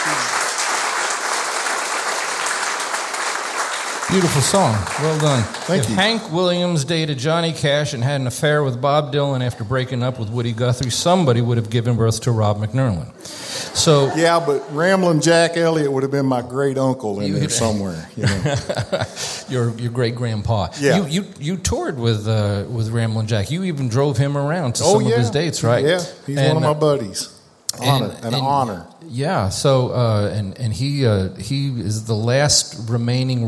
Beautiful song. Well done. Thank you. Hank Williams dated Johnny Cash and had an affair with Bob Dylan after breaking up with Woody Guthrie, somebody would have given birth to Rob McNerlin. So yeah, but Ramblin' Jack Elliott would have been my great uncle in there somewhere. You know? your great grandpa. Yeah. You toured with Ramblin' Jack. You even drove him around to some of his dates, right? Yeah, he's one of my buddies. An honor. Yeah. So and he is the last remaining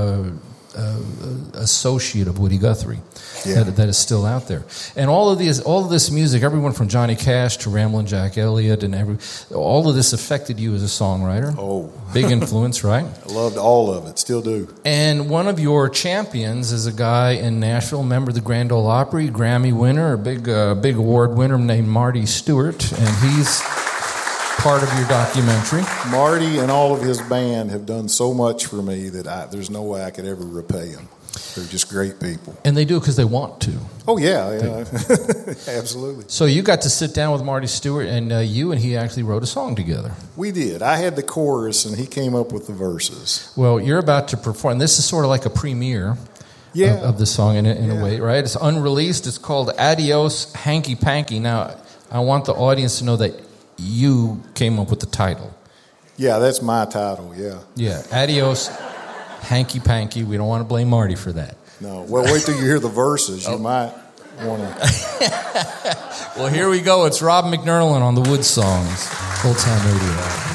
associate of Woody Guthrie that is still out there. And all of this music, everyone from Johnny Cash to Ramblin' Jack Elliott, and all of this affected you as a songwriter. Oh, big influence, right? I loved all of it. Still do. And one of your champions is a guy in Nashville, member of the Grand Ole Opry, Grammy winner, a big award winner named Marty Stewart, and he's part of your documentary. Marty and all of his band have done so much for me that there's no way I could ever repay them. They're just great people. And they do it because they want to. Oh, yeah. Absolutely. So you got to sit down with Marty Stewart, and you and he actually wrote a song together. We did. I had the chorus, and he came up with the verses. Well, you're about to perform. This is sort of like a premiere of the song in a way, right? It's unreleased. It's called Adios, Hanky Panky. Now, I want the audience to know that you came up with the title. Yeah, that's my title, yeah. Yeah, Adios, Hanky Panky. We don't want to blame Marty for that. No. Well, wait till you hear the verses. You might want to. Well, here we go. It's Rob McNerlin on the Wood Songs. Old Time Radio.